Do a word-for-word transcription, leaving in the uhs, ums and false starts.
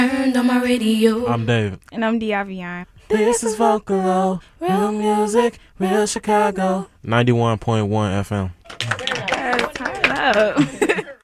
Turned on my radio. I'm David. And I'm Diavion. This is Vocalo, real music, real Chicago. ninety-one point one F M. Uh, turn up.